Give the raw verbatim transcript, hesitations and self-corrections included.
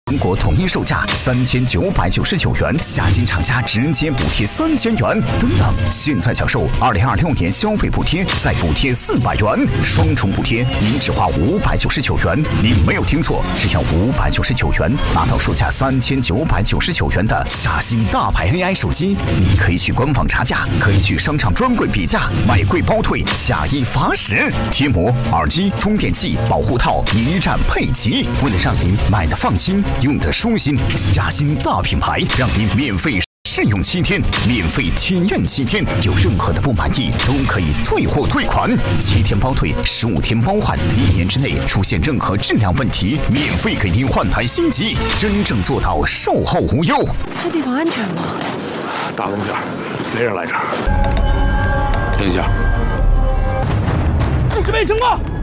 全国统一售价三千九百九十九元，下新厂家直接补贴三千元。等等，现在享受二零二六年消费补贴，再补贴四百元，双重补贴，您只花五百九十九元。您没有听错，只要五百九十九元，拿到售价三千九百九十九元的下新大牌 A I 手机。你可以去官网查价，可以去商场专柜比价，买贵包退，假一罚十。贴膜、耳机、充电器、保护套一站配齐，为了让您买的放心，用的舒心，下新大品牌，让您免费试用七天，免费体验七天，有任何的不满意都可以退货退款，七天包退，十五天包换，一年之内出现任何质量问题，免费给您换台新机，真正做到售后无忧。 这地方安全吗？ 大东家，没人来这儿。 停下！ 这边情况。